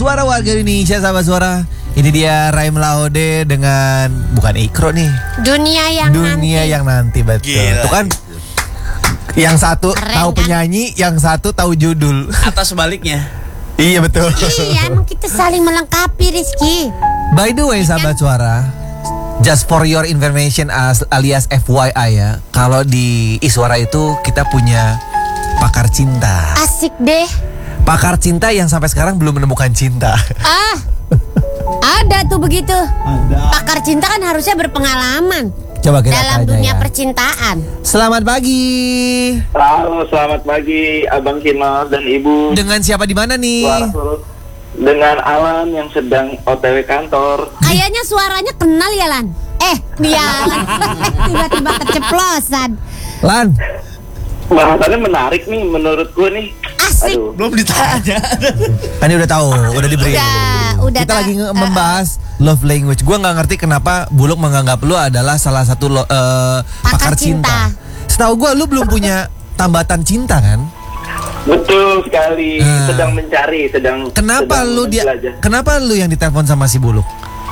Suara Warga Indonesia, sahabat suara. Ini dia Raim Laude dengan bukan Ikro nih. Dunia yang nanti betul. Gila. Itu kan yang satu Keren, tahu kan? penyanyi, yang satu tahu judul. Atau sebaliknya. Iya betul. Iya, emang kita saling melengkapi, Rizky. By the way, sahabat suara, just for your information alias FYI ya, kalau di Iswara itu kita punya pakar cinta. Asik deh. Pakar cinta yang sampai sekarang belum menemukan cinta. Ada tuh begitu. Pakar cinta kan harusnya berpengalaman Coba kita dalam tanya dunia ya. percintaan. Selamat pagi. Halo, selamat pagi Abang Kino dan Ibu. Dengan siapa di mana nih? Dengan Alan yang sedang OTW kantor. Kayaknya suaranya kenal ya, Lan. Dia tiba-tiba keceplosan. Lan. Bahasannya menarik nih menurutku nih. Asik. Aduh. Belum ditanya. Kan dia udah tahu, udah diberi. Udah Kita lagi membahas love language. Gua nggak ngerti kenapa Buluk menganggap lu adalah salah satu pakar cinta. Setahu gua lu belum punya tambatan cinta kan? Betul sekali. Sedang mencari, Kenapa sedang lu menjelajah. kenapa lu yang ditelepon sama si Buluk?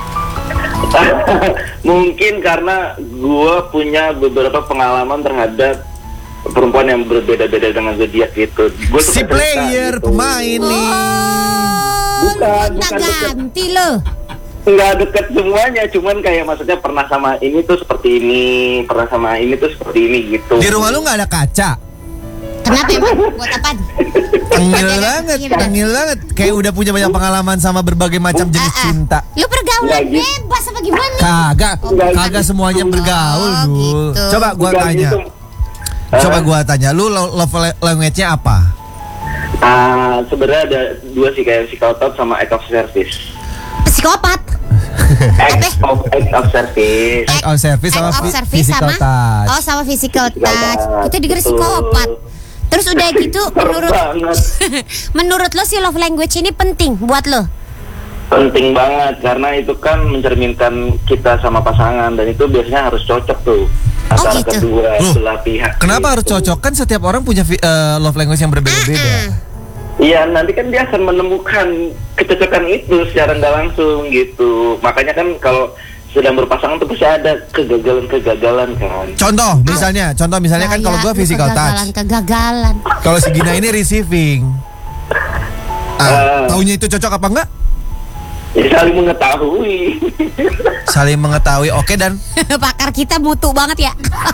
Mungkin karena gua punya beberapa pengalaman terhadap perempuan yang berbeda-beda dengan zodiak gitu. Gua suka Si cerita player, gitu. pemain nih. Bukan ganti lo. Nggak deket semuanya, cuman kayak maksudnya pernah sama ini tuh seperti ini, pernah sama ini tuh seperti ini gitu. Di rumah lu nggak ada kaca? Kenapa emang? Buat apa? Tengil banget. Kayak udah punya banyak pengalaman sama berbagai macam jenis cinta. Lu pergaulan Nggak gitu. bebas apa gimana? Kagak semuanya bergaul, Oh, Dul. gitu. Coba gua Nggak tanya. gitu. Gua tanya, lu love language-nya apa? Sebenarnya ada dua sih, kayak physical touch sama act of service. Psikopat. Act of service. Act of service sama Act of service physical sama touch. Oh, sama physical Physical touch. touch. Itu dikira Betul. psikopat. Terus udah gitu Banget. menurut lo si love language ini penting buat lo? Penting banget karena itu kan mencerminkan kita sama pasangan, dan itu biasanya harus cocok tuh antara gitu. kedua Loh, belah pihak. Kenapa harus gitu. cocok? Kan setiap orang punya love language yang berbeda-beda. Iya, nanti kan dia akan menemukan kecocokan itu secara nggak langsung gitu. Makanya kan kalau sedang berpasangan tuh pasti ada kegagalan-kegagalan kan. Contoh misalnya kan kalau gua physical touch. Kegagalan. Kalau si Gina ini receiving. Taunya itu cocok apa enggak? Ya, saling mengetahui. Saling mengetahui. Oke, dan Pakar kita mutu banget ya.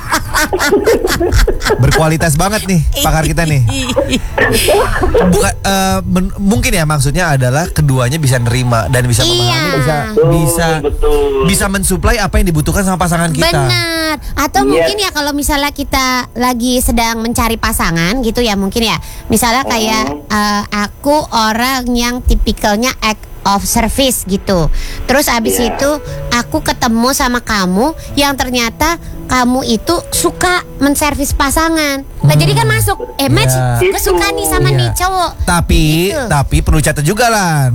berkualitas banget nih pakar kita nih. Bukan mungkin ya maksudnya adalah keduanya bisa nerima dan bisa memahami, Betul. bisa mensuplai apa yang dibutuhkan sama pasangan kita. Benar. Atau mungkin ya kalau misalnya kita lagi sedang mencari pasangan gitu ya, mungkin ya. Misalnya kayak aku orang yang tipikalnya act of service gitu. Terus abis itu aku ketemu sama kamu yang ternyata kamu itu suka menservis pasangan. Nah jadi kan masuk match, gue suka nih sama Iya. nih cowok. Gitu. Tapi perlu catat juga Lan.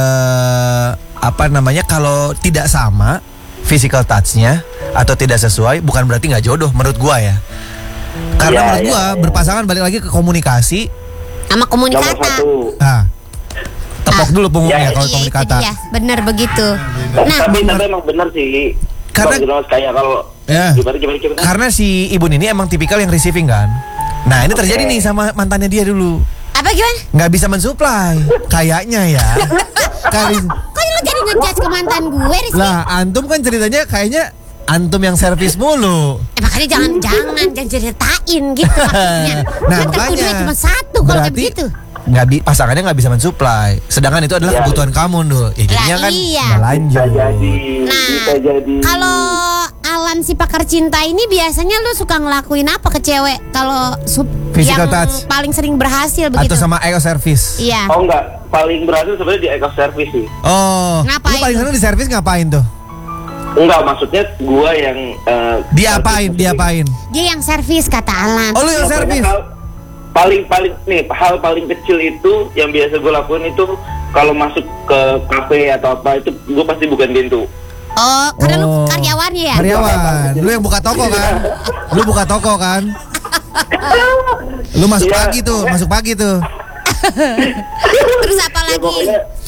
Kalau tidak sama physical touch-nya atau tidak sesuai, bukan berarti nggak jodoh menurut gua ya. Karena menurut gua berpasangan balik lagi ke komunikasi. Sama Nomor komunikata. satu. Tepok dulu punggungnya kalau Iya, komunikata. itu dia. Bener begitu. Nah, Tapi emang benar sih. Karena- kayak kalau gimana? Karena si ibu ini emang tipikal yang receiving kan. Nah ini terjadi nih sama mantannya dia dulu. apa gimana? Nggak bisa mensuplai. Kayaknya ya. Kok lu jadi ngejudge ke mantan gue, Rizky? Lah antum kan ceritanya kayaknya antum yang servis mulu. Makanya jangan ceritain gitu maksudnya. Nah, Kan tertuduhnya makanya. cuma satu kalau kayak begitu. Pasangannya nggak bisa mensuplai. Sedangkan itu adalah kebutuhan kamu dulu. Ya jadinya kan iya. nggak lanjut. Bisa jadi. Kalau Alan si pakar cinta ini biasanya lu suka ngelakuin apa ke cewek kalau Physical yang touch. paling sering berhasil begitu? Atau sama ego service. Iya. Oh enggak, paling berhasil sebenarnya di eco service sih. Oh, Ngapain lu paling tuh? seneng di servis ngapain tuh? Enggak, maksudnya gua yang Diapain? Dia yang servis kata Alan. Oh, lu yang servis. Paling hal paling kecil itu yang biasa gue lakuin itu kalau masuk ke kafe atau apa itu gue pasti bukain pintu. Oh, karena lu karyawannya ya? Karyawan. Lu yang buka toko kan? Lu buka toko kan? Lu masuk Iya, pagi tuh. Terus apa Ya, lagi? pokoknya